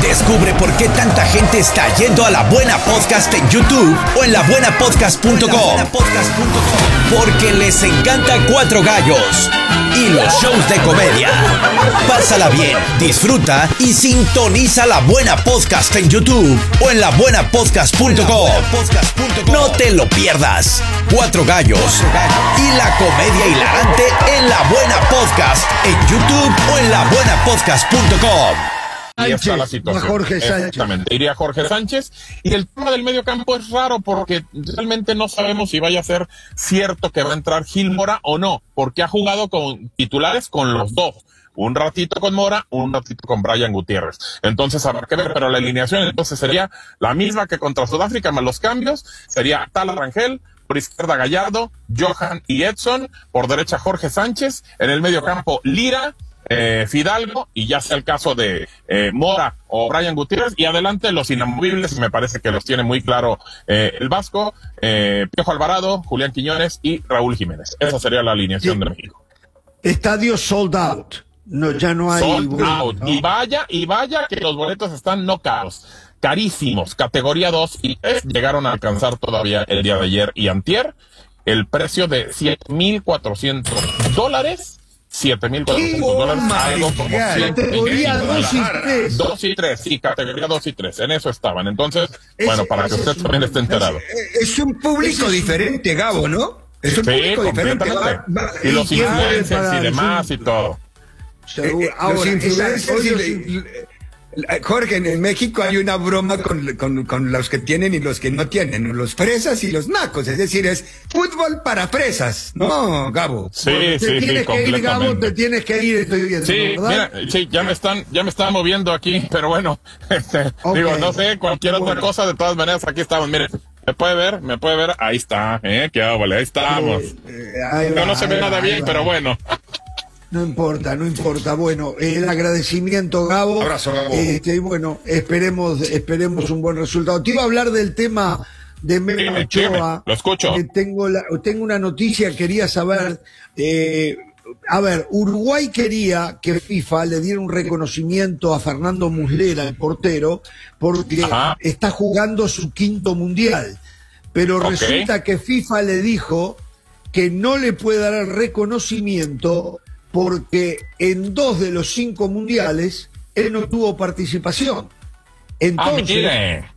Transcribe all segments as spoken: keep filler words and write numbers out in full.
Descubre por qué tanta gente está yendo a La Buena Podcast en YouTube o en la buena podcast punto com. Porque les encanta Cuatro Gallos y los shows de comedia. Pásala bien, disfruta y sintoniza La Buena Podcast en YouTube o en la buena podcast punto com. No te lo pierdas. Cuatro Gallos y la comedia hilarante en La Buena Podcast en YouTube o en la buena podcast punto com. Ahí está la situación. Jorge Sánchez. Exactamente, iría Jorge Sánchez. Y el tema del medio campo es raro porque realmente no sabemos si vaya a ser cierto que va a entrar Gil Mora o no, porque ha jugado con titulares con los dos. Un ratito con Mora, un ratito con Brian Gutiérrez. Entonces habrá que ver, pero la alineación entonces sería la misma que contra Sudáfrica, más los cambios. Sería Tala Rangel, por izquierda Gallardo, Johan y Edson, por derecha Jorge Sánchez, en el medio campo Lira, Eh, Fidalgo, y ya sea el caso de eh, Mora o Brian Gutiérrez, y adelante los inamovibles, y me parece que los tiene muy claro eh, el Vasco, eh, Piojo Alvarado, Julián Quiñones y Raúl Jiménez. Esa sería la alineación sí. de México. Estadio sold out. No, ya no hay. Sold bueno, out. ¿no? Y vaya, y vaya que los boletos están no caros, carísimos, categoría dos y tres, llegaron a alcanzar todavía el día de ayer y antier el precio de siete mil cuatrocientos dólares. siete mil cuatrocientos dólares, algo como categoría dos y tres. dos y tres, sí, categoría dos y tres, en eso estaban. Entonces, es, bueno, para que usted es también esté enterado. Es, es un público es diferente, Gabo, ¿no? Es un sí, público diferente. Va, va, y los y influencers y demás y todo. Eh, ahora, los influencers y, y, Jorge, en México hay una broma con, con, con los que tienen y los que no tienen, los fresas y los nacos, es decir, es fútbol para fresas, ¿no, Gabo? Sí, te sí, tienes sí, que ir, Gabo, te tienes que ir, estoy viendo, sí, ¿verdad? Mira, sí, ya me están, ya me están moviendo aquí, pero bueno, este, okay. digo, no sé, cualquier otra bueno. cosa, de todas maneras, aquí estamos, miren. ¿Me puede ver? ¿Me puede ver? Ahí está, ¿eh? Qué vale, ahí estamos. Eh, ahí va, no, no se ve va, nada bien, va. pero bueno. No importa, no importa. Bueno, el agradecimiento, Gabo. Abrazo, Gabo. Este, y bueno, esperemos, esperemos un buen resultado. Te iba a hablar del tema de Memo Ochoa. Lo escucho. Eh, tengo, la, tengo una noticia, quería saber. Eh, a ver, Uruguay quería que FIFA le diera un reconocimiento a Fernando Muslera, el portero, porque Ajá. está jugando su quinto mundial. Pero okay. resulta que FIFA le dijo que no le puede dar el reconocimiento porque en dos de los cinco mundiales él no tuvo participación. Entonces, ah,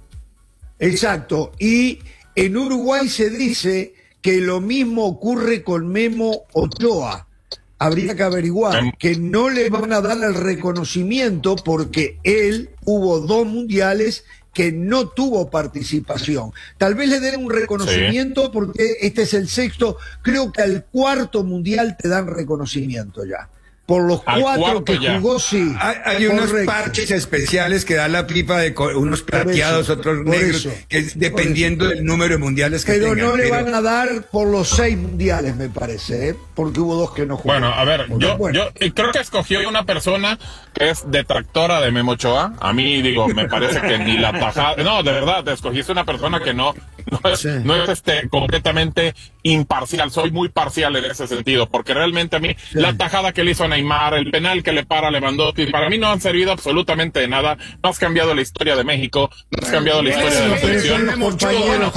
exacto, y en Uruguay se dice que lo mismo ocurre con Memo Ochoa. Habría que averiguar que no le van a dar el reconocimiento porque él hubo dos mundiales que no tuvo participación. Tal vez le den un reconocimiento sí. porque este es el sexto, creo que al cuarto mundial te dan reconocimiento ya. Por los al cuatro que ya. jugó, sí. Hay, hay unos parches especiales que da la FIFA de unos plateados, eso, otros negros, eso, que es dependiendo del número de mundiales que pero tengan. No pero no le van a dar por los seis mundiales, me parece, ¿eh? Porque hubo dos que no jugaron. Bueno, a ver, yo, bueno. yo creo que escogió una persona que es detractora de Memo Ochoa. A mí, digo, me parece que ni la tajada... No, de verdad, escogiste una persona que no, no es, sí. no es este, completamente imparcial. Soy muy parcial en ese sentido, porque realmente a mí sí. la tajada que le hizo a Neymar, el penal que le para a Lewandowski, para mí no han servido absolutamente de nada. No has cambiado la historia de México, no has cambiado la historia de la selección.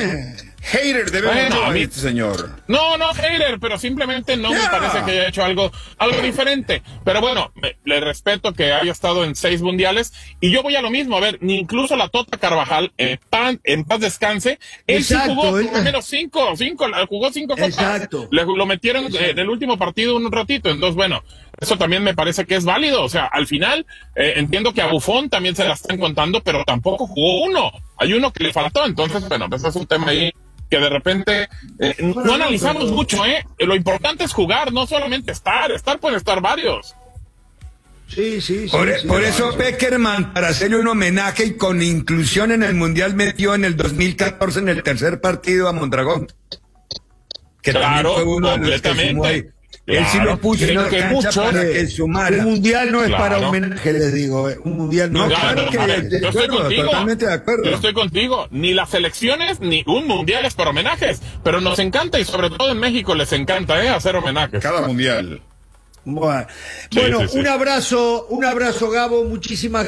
Hater de bueno, a mí, este señor. No, no hater, pero simplemente no yeah. me parece que haya hecho algo, algo diferente. Pero bueno, me, le respeto que haya estado en seis mundiales y yo voy a lo mismo. A ver, ni incluso la Tota Carvajal, en, pan, en paz descanse, él Exacto, sí jugó por lo menos cinco, cinco, jugó cinco copas. Le, lo metieron eh, en el último partido un ratito. Entonces, bueno, eso también me parece que es válido. O sea, al final, eh, entiendo que a Buffon también se la están contando, pero tampoco jugó uno. Hay uno que le faltó. Entonces, bueno, pues es un tema ahí que de repente eh, no analizamos mucho, ¿eh? Lo importante es jugar, no solamente estar. Estar pueden estar varios. Sí, sí, sí. Por, sí, por sí, eso sí. Beckerman, para hacerle un homenaje y con inclusión en el Mundial, metió en el dos mil catorce en el tercer partido a Mondragón. Que claro, también fue uno completamente. Él sí lo puso en la que cancha mucho, para que sumara. Un mundial no es claro. para homenaje, les digo. Eh. Un mundial no, no es claro para que ver, de yo acuerdo, estoy contigo. totalmente de acuerdo. Yo estoy contigo. Ni las selecciones, ni un mundial es para homenajes. Pero nos encanta y sobre todo en México les encanta ¿eh? hacer homenajes. Cada mundial. Bueno, sí, bueno sí, sí. un abrazo, un abrazo, Gabo. Muchísimas